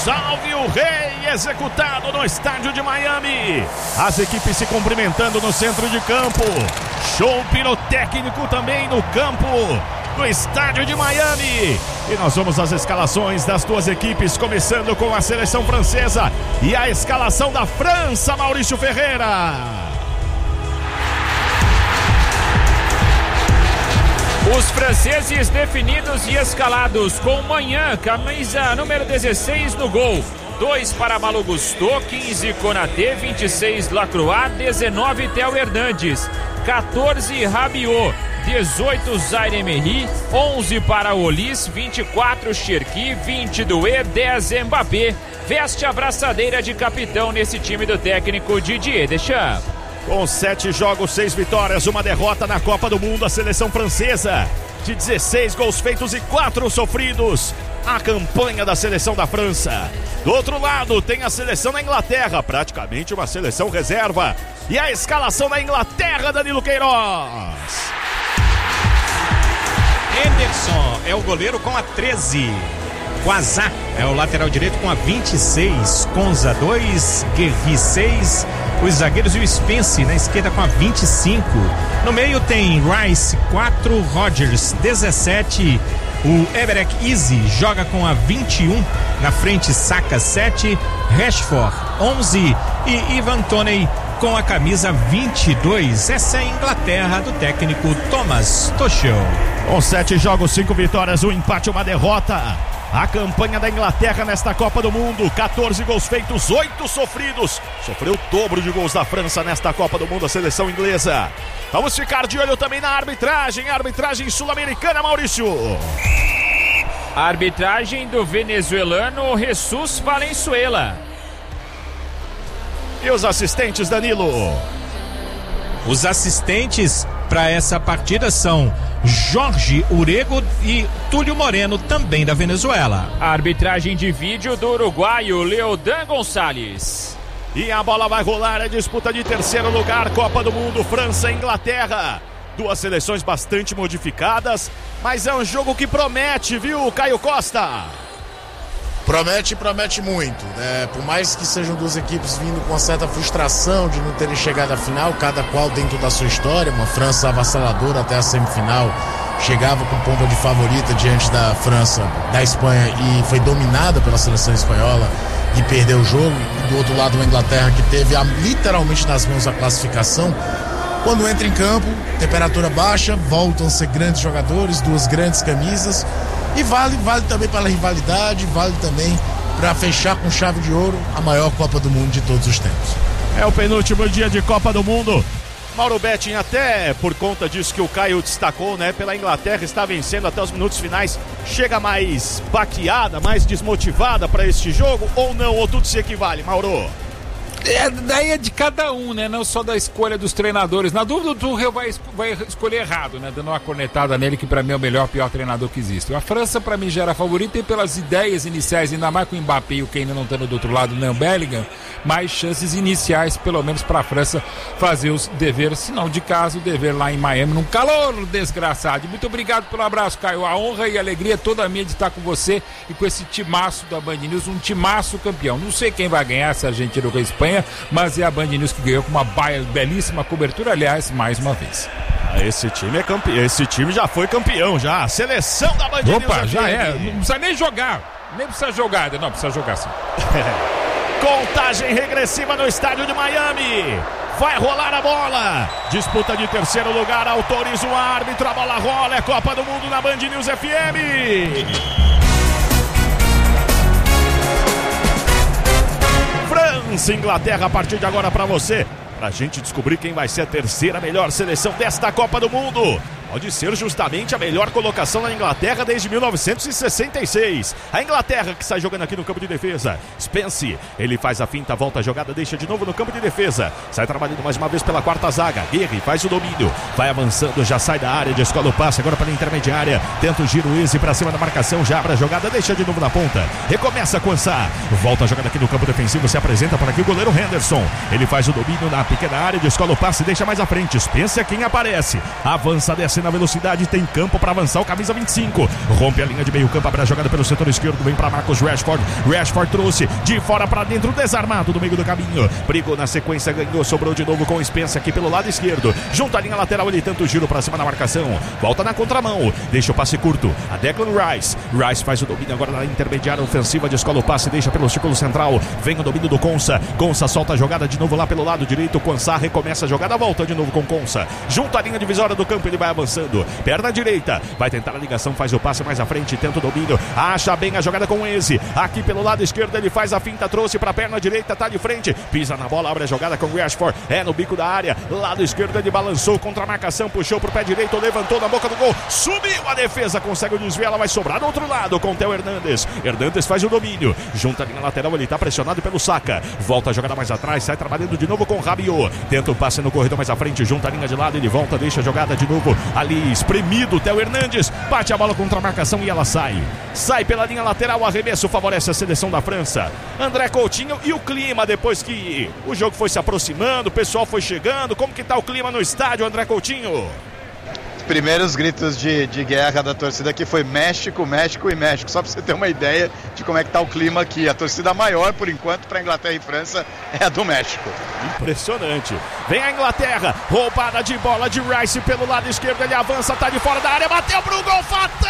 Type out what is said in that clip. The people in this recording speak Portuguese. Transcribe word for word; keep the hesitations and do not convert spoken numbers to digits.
salve o rei, executado no estádio de Miami. As equipes se cumprimentando no centro de campo. Show pirotécnico também no campo do estádio de Miami. E nós vamos às escalações das duas equipes, começando com a seleção francesa e a escalação da França, Maurício Ferreira. Os franceses definidos e escalados com Manhã, camisa número dezesseis no gol. dois para Malo Gusto, quinze Konaté, vinte e seis Lacroix, dezenove Theo Hernandes, quatorze Rabiot, dezoito Zaire Emery, onze para Olis, vinte e quatro Cherki, vinte Doué, dez Mbappé. Veste a braçadeira de capitão nesse time do técnico Didier Deschamps. Com sete jogos, seis vitórias, uma derrota na Copa do Mundo, a seleção francesa de dezesseis gols feitos e quatro sofridos. A campanha da seleção da França. Do outro lado tem a seleção da Inglaterra, praticamente uma seleção reserva. E a escalação da Inglaterra, Danilo Queiroz. Henderson é o goleiro com a treze. Quasá é o lateral direito com a vinte e seis. Konza dois, Guerri seis. Os zagueiros e o Spence na esquerda com a vinte e cinco. No meio tem Rice quatro, Rodgers dezessete. O Everett Easy joga com a vinte e um. Na frente Saka sete, Rashford onze e Ivan Toney com a camisa vinte e dois. Essa é a Inglaterra do técnico Thomas Tuchel. Com sete jogos, cinco vitórias, um empate, uma derrota. A campanha da Inglaterra nesta Copa do Mundo, quatorze gols feitos, oito sofridos. Sofreu o dobro de gols da França nesta Copa do Mundo, a seleção inglesa. Vamos ficar de olho também na arbitragem, arbitragem sul-americana, Maurício. A arbitragem do venezuelano Jesus Valenzuela. E os assistentes, Danilo? Os assistentes para essa partida são Jorge Urego e Túlio Moreno, também da Venezuela. A arbitragem de vídeo do uruguaio Leodan Gonçalves. E a bola vai rolar, a disputa de terceiro lugar, Copa do Mundo, França e Inglaterra. Duas seleções bastante modificadas, mas é um jogo que promete, viu, Caio Costa? Promete, promete muito, né? Por mais que sejam duas equipes vindo com uma certa frustração de não terem chegado à final, cada qual dentro da sua história, uma França avassaladora até a semifinal, chegava com pompa de favorita diante da França, da Espanha, e foi dominada pela seleção espanhola e perdeu o jogo. E do outro lado, a Inglaterra, que teve a, literalmente nas mãos a classificação. Quando entra em campo, temperatura baixa, voltam a ser grandes jogadores, duas grandes camisas. E vale, vale também pela rivalidade, vale também para fechar com chave de ouro a maior Copa do Mundo de todos os tempos. É o penúltimo dia de Copa do Mundo. Mauro Betting, até por conta disso que o Caio destacou, né? Pela Inglaterra, está vencendo até os minutos finais. Chega mais baqueada, mais desmotivada para este jogo ou não? Ou tudo se equivale, Mauro? É, daí é de cada um, né? Não só da escolha dos treinadores. Na dúvida, o Tuchel vai, vai escolher errado, né? Dando uma cornetada nele, que pra mim é o melhor, pior treinador que existe. A França, pra mim, já era favorita, e pelas ideias iniciais, ainda mais com o Mbappé e o Kane não estando do outro lado, nem o Bellingham, mais chances iniciais, pelo menos pra França, fazer os deveres, se não de casa, o dever lá em Miami, num calor desgraçado. Muito obrigado pelo abraço, Caio. A honra e a alegria toda minha de estar com você e com esse timaço da Band News, um timaço campeão. Não sei quem vai ganhar, se a Argentina ou a Espanha, mas é a Band News que ganhou com uma belíssima cobertura, aliás, mais uma vez. Esse time é campeão, esse time já foi campeão, já. A seleção da Band News. Opa, já é, não precisa nem jogar, nem precisa jogar, não, precisa jogar sim. Contagem regressiva no estádio de Miami. Vai rolar a bola. Disputa de terceiro lugar, autoriza o árbitro, a bola rola, é Copa do Mundo na Band News F M. França e Inglaterra a partir de agora para você, pra gente descobrir quem vai ser a terceira melhor seleção desta Copa do Mundo. Pode ser justamente a melhor colocação na Inglaterra desde mil novecentos e sessenta e seis. A Inglaterra que sai jogando aqui no campo de defesa. Spence, ele faz a finta, volta a jogada, deixa de novo no campo de defesa. Sai trabalhando mais uma vez pela quarta zaga. Guerri faz o domínio, vai avançando, já sai da área, descola o passe agora para a intermediária. Tenta o giro easy para cima da marcação, já abre a jogada, deixa de novo na ponta. Recomeça a Quansá, volta a jogada aqui no campo defensivo, se apresenta por aqui o goleiro Henderson. Ele faz o domínio na pequena área, descola o passe, deixa mais à frente. Spence é quem aparece. Avança, desce Rice na velocidade, tem campo para avançar o camisa vinte e cinco. Rompe a linha de meio campo, abre a jogada pelo setor esquerdo, vem para Marcus Rashford. Rashford trouxe de fora para dentro, desarmado no meio do caminho. Brigou na sequência, ganhou, sobrou de novo com o Spencer aqui pelo lado esquerdo. Junto à linha lateral, ele tenta o giro para cima na marcação. Volta na contramão, deixa o passe curto. A Declan Rice. Rice faz o domínio agora na intermediária ofensiva, descola o passe, deixa pelo círculo central. Vem o domínio do Konsa. Konsa solta a jogada de novo lá pelo lado direito. Konsa recomeça a jogada, volta de novo com Konsa. Junto à linha divisória do campo, ele vai avançando. Perna direita, vai tentar a ligação, faz o passe mais à frente, tenta o domínio. Acha bem a jogada com o Eze. Aqui pelo lado esquerdo, ele faz a finta, trouxe para a perna direita, tá de frente. Pisa na bola, abre a jogada com o Rashford. É no bico da área. Lado esquerdo, ele balançou contra a marcação, puxou pro pé direito, levantou na boca do gol. Subiu a defesa, consegue o desvio, ela vai sobrar do outro lado com o Theo Hernandes. Hernandes faz o domínio. Junta a linha lateral, ele tá pressionado pelo Saka. Volta a jogada mais atrás, sai trabalhando de novo com o Rabiot. Tenta o passe no corredor mais à frente, junta a linha de lado, ele volta, deixa a jogada de novo ali, espremido. Theo Hernandes bate a bola contra a marcação e ela sai. Sai pela linha lateral, o arremesso favorece a seleção da França. André Coutinho, e o clima depois que o jogo foi se aproximando, o pessoal foi chegando, como que tá o clima no estádio, André Coutinho? Os primeiros gritos de, de guerra da torcida aqui foi México, México e México, só para você ter uma ideia de como é que tá o clima aqui. A torcida maior, por enquanto, para Inglaterra e França é a do México. Impressionante. Vem a Inglaterra, roubada de bola de Rice pelo lado esquerdo, ele avança, tá de fora da área, bateu pro gol, fatal!